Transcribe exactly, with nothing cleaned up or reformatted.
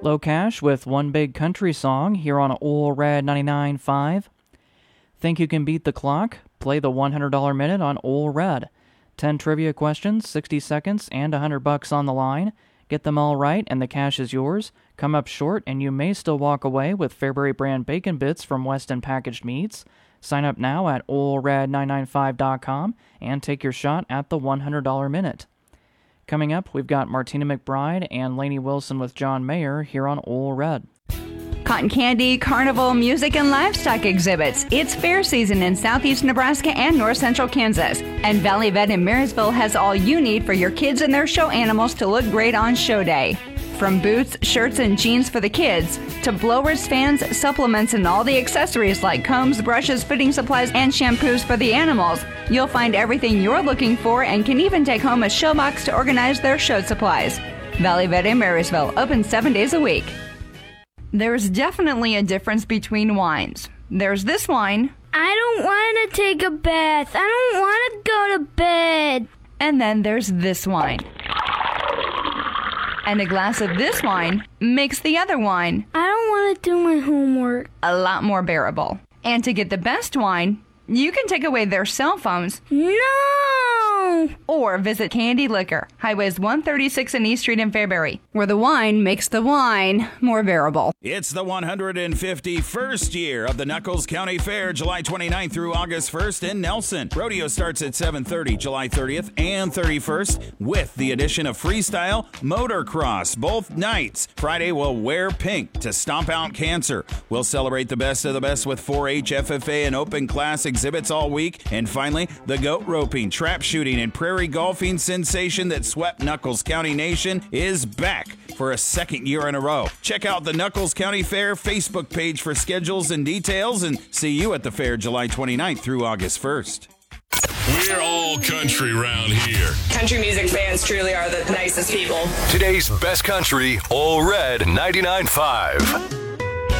Low Cash with One Big Country Song here on Ole Red ninety-nine point five. Think you can beat the clock? Play the one hundred dollars Minute on Ole Red. ten trivia questions, sixty seconds, and one hundred bucks on the line. Get them all right and the cash is yours. Come up short and you may still walk away with Fairbury brand bacon bits from Weston Packaged Meats. Sign up now at ole red nine nine five dot com and take your shot at the one hundred dollars Minute. Coming up, we've got Martina McBride and Lainey Wilson with John Mayer here on Ole Red. Cotton candy, carnival, music, and livestock exhibits. It's fair season in southeast Nebraska and north central Kansas. And Valley Vet in Marysville has all you need for your kids and their show animals to look great on show day. From boots, shirts, and jeans for the kids, to blowers, fans, supplements, and all the accessories like combs, brushes, fitting supplies, and shampoos for the animals, you'll find everything you're looking for and can even take home a show box to organize their show supplies. Valley Vet in Marysville, open seven days a week. There's definitely a difference between wines. There's this wine. I don't want to take a bath. I don't want to go to bed. And then there's this wine. And a glass of this wine makes the other wine I don't want to do my homework. a lot more bearable. And to get the best wine, you can take away their cell phones. No! Or visit Candy Liquor, Highways one thirty-six and East Street in Fairbury, where the wine makes the wine more bearable. It's the one hundred fifty-first year of the Knuckles County Fair, July twenty-ninth through August first in Nelson. Rodeo starts at seven thirty, July thirtieth and thirty-first, with the addition of freestyle, motocross, both nights. Friday will wear pink to stomp out cancer. We'll celebrate the best of the best with four H, F F A, and open class exhibits all week. And finally, the goat roping, trap shooting, and prairie golfing sensation that swept Knuckles County Nation is back for a second year in a row. Check out the Knuckles County Fair Facebook page for schedules and details, and see you at the fair July twenty-ninth through August first. We're all country round here. Country music fans truly are the nicest people. Today's best country, Ole Red ninety-nine point five.